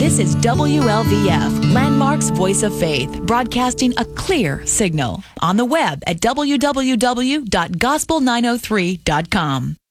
This is WLVF, Landmark's Voice of Faith, broadcasting a clear signal. On the web at www.gospel903.com.